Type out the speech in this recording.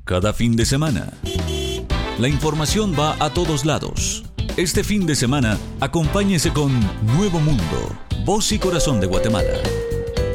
cada fin de semana. La información va a todos lados. Este fin de semana, acompáñese con Nuevo Mundo, voz y corazón de Guatemala.